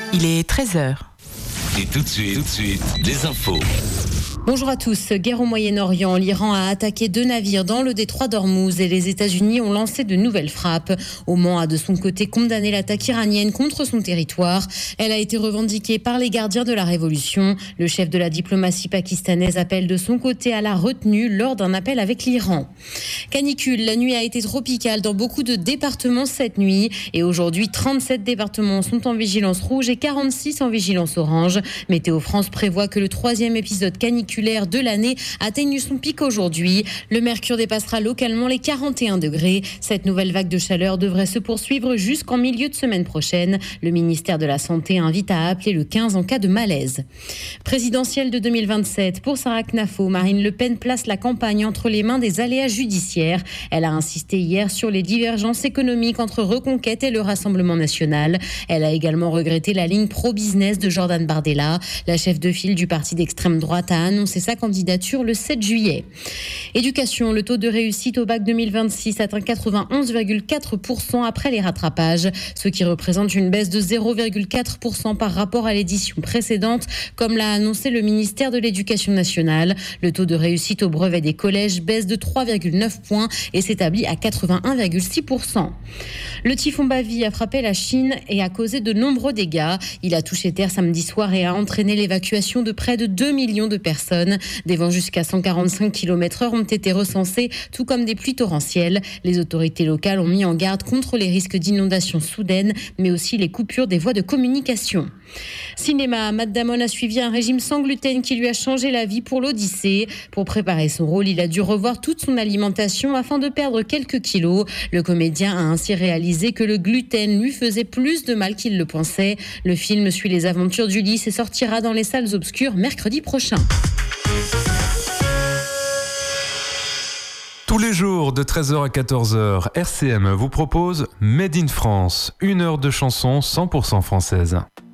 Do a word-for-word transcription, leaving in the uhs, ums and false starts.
Il est treize heures. Et tout de suite, tout de suite, les infos. Bonjour à tous. Guerre au Moyen-Orient. L'Iran a attaqué deux navires dans le détroit d'Ormuz et les États-Unis ont lancé de nouvelles frappes. Oman a de son côté condamné l'attaque iranienne contre son territoire. Elle a été revendiquée par les gardiens de la révolution. Le chef de la diplomatie pakistanaise appelle de son côté à la retenue lors d'un appel avec l'Iran. Canicule. La nuit a été tropicale dans beaucoup de départements cette nuit. Et aujourd'hui, trente-sept départements sont en vigilance rouge et quarante-six en vigilance orange. Météo France prévoit que le troisième épisode caniculaire de l'année atteigne son pic aujourd'hui. Le mercure dépassera localement les quarante et un degrés. Cette nouvelle vague de chaleur devrait se poursuivre jusqu'en milieu de semaine prochaine. Le ministère de la Santé invite à appeler le quinze en cas de malaise. Présidentielle de deux mille vingt-sept. Pour Sarah Knafo, Marine Le Pen place la campagne entre les mains des aléas judiciaires. Elle a insisté hier sur les divergences économiques entre Reconquête et le Rassemblement national. Elle a également regretté la ligne pro-business de Jordan Bardella. La chef de file du parti d'extrême droite a annoncé sa candidature le sept juillet. Éducation, le taux de réussite au bac deux mille vingt-six atteint quatre-vingt-onze virgule quatre pour cent après les rattrapages, ce qui représente une baisse de zéro virgule quatre pour cent par rapport à l'édition précédente, comme l'a annoncé le ministère de l'Éducation nationale. Le taux de réussite au brevet des collèges baisse de trois virgule neuf points et s'établit à quatre-vingt-un virgule six pour cent. Le typhon Bavi a frappé la Chine et a causé de nombreux dégâts. Il a touché terre samedi soir et a entraîné l'évacuation de près de deux millions de personnes. Des vents jusqu'à cent quarante-cinq kilomètres heure ont été recensés, tout comme des pluies torrentielles. Les autorités locales ont mis en garde contre les risques d'inondations soudaines, mais aussi les coupures des voies de communication. Cinéma, Matt Damon a suivi un régime sans gluten qui lui a changé la vie pour l'Odyssée. Pour préparer son rôle, il a dû revoir toute son alimentation afin de perdre quelques kilos. Le comédien a ainsi réalisé que le gluten lui faisait plus de mal qu'il le pensait. Le film suit les aventures d'Ulysse et sortira dans les salles obscures mercredi prochain. Tous les jours de treize heures à quatorze heures, R C M vous propose Made in France, une heure de chansons cent pour cent françaises.